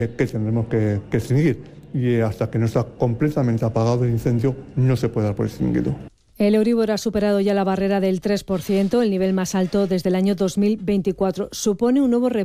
Que tendremos que extinguir y hasta que no está completamente apagado el incendio no se puede dar por extinguido. El Euribor ha superado ya la barrera del 3%, el nivel más alto desde el año 2024. Supone un nuevo